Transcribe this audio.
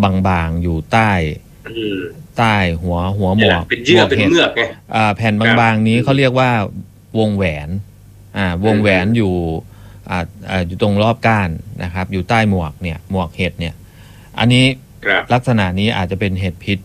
บางๆอยู่ใต้ใต้หัวหมวกเป็นเยื่อเป็นเมือกไงแผ่นบางๆนี้เขาเรียกว่าวงแหวนวงแหวนอยู่อยู่ตรงรอบก้านนะครับอยู่ใต้หมวกเนี่ยหมวกเห็ดเนี่ยอันนี้ลักษณะนี้อาจจะเป็นเห็ดพิษ